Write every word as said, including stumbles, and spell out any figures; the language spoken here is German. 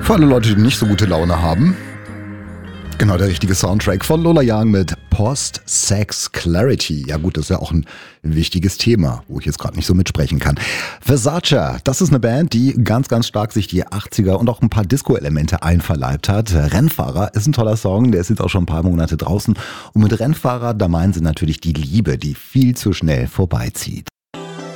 Für alle Leute, die nicht so gute Laune haben. Genau, der richtige Soundtrack von Lola Young mit Post-Sex Clarity. Ja gut, das ist ja auch ein wichtiges Thema, wo ich jetzt gerade nicht so mitsprechen kann. Versace, das ist eine Band, die ganz, ganz stark sich die achtziger und auch ein paar Disco-Elemente einverleibt hat. Rennfahrer ist ein toller Song, der ist jetzt auch schon ein paar Monate draußen. Und mit Rennfahrer, da meinen sie natürlich die Liebe, die viel zu schnell vorbeizieht.